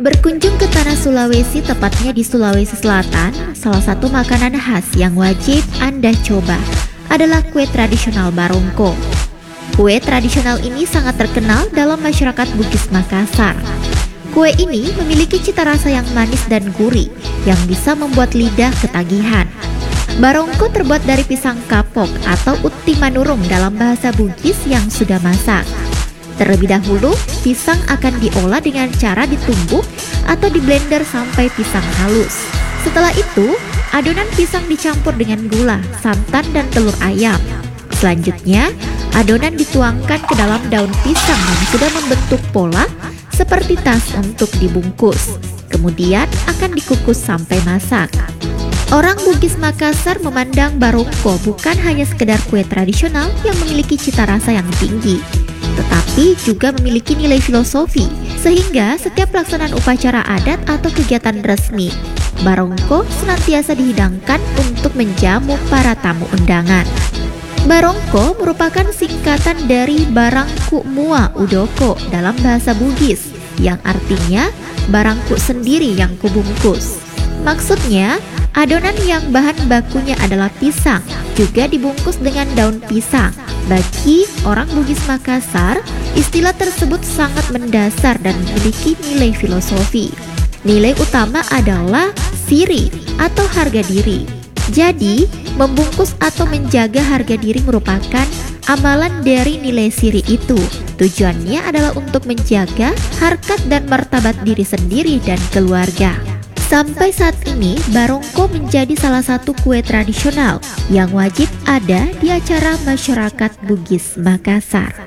Berkunjung ke tanah Sulawesi, tepatnya di Sulawesi Selatan, salah satu makanan khas yang wajib Anda coba adalah kue tradisional Barongko. Kue tradisional ini sangat terkenal dalam masyarakat Bugis Makassar. Kue ini memiliki cita rasa yang manis dan gurih yang bisa membuat lidah ketagihan. Barongko terbuat dari pisang kapok atau uti manurung dalam bahasa Bugis yang sudah masak. Terlebih dahulu, pisang akan diolah dengan cara ditumbuk atau diblender sampai pisang halus. Setelah itu, adonan pisang dicampur dengan gula, santan, dan telur ayam. Selanjutnya, adonan dituangkan ke dalam daun pisang yang sudah membentuk pola seperti tas untuk dibungkus. Kemudian akan dikukus sampai masak. Orang Bugis Makassar memandang Barongko bukan hanya sekedar kue tradisional yang memiliki cita rasa yang tinggi, tetapi juga memiliki nilai filosofi, sehingga setiap pelaksanaan upacara adat atau kegiatan resmi, Barongko senantiasa dihidangkan untuk menjamu para tamu undangan. Barongko merupakan singkatan dari Barangku Mua Udoko dalam bahasa Bugis, yang artinya barangku sendiri yang kubungkus. Maksudnya, adonan yang bahan bakunya adalah pisang, juga dibungkus dengan daun pisang. Bagi orang Bugis Makassar, istilah tersebut sangat mendasar dan memiliki nilai filosofi. Nilai utama adalah siri atau harga diri. Jadi, membungkus atau menjaga harga diri merupakan amalan dari nilai siri itu. Tujuannya adalah untuk menjaga harkat dan martabat diri sendiri dan keluarga. Sampai saat ini, Barongko menjadi salah satu kue tradisional yang wajib ada di acara masyarakat Bugis Makassar.